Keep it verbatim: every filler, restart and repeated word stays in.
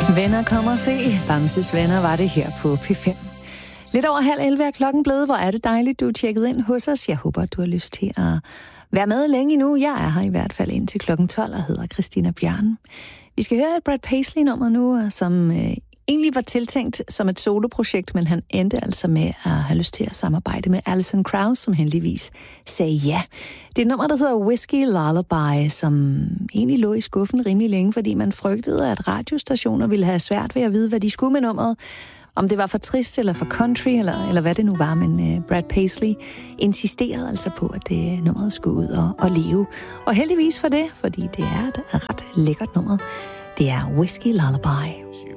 Venner, kom og se. Bamses Venner var det her på P fem. Lidt over halv elleve er klokken blevet. Hvor er det dejligt, du er tjekket ind hos os. Jeg håber, du har lyst til at være med længe nu. Jeg er her i hvert fald indtil klokken tolv og hedder Christina Bjørn. Vi skal høre et Brad Paisley-nummer nu, som øh, egentlig var tiltænkt som et soloprojekt, men han endte altså med at have lyst til at samarbejde med Alison Krauss, som heldigvis sagde ja. Det er et nummer, der hedder Whiskey Lullaby, som egentlig lå i skuffen rimelig længe, fordi man frygtede, at radiostationer ville have svært ved at vide, hvad de skulle med nummeret. Om det var for trist eller for country, eller, eller hvad det nu var, men uh, Brad Paisley insisterede altså på, at det nummeret skulle ud og, og leve. Og heldigvis for det, fordi det er et ret lækkert nummer. Det er Whiskey Lullaby.